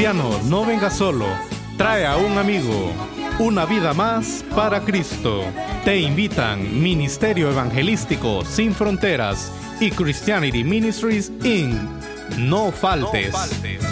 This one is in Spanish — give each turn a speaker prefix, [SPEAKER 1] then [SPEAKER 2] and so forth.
[SPEAKER 1] cristiano, no venga solo, trae a un amigo. Una vida más para Cristo. Te invitan Ministerio Evangelístico Sin Fronteras y Christianity Ministries Inc. No faltes.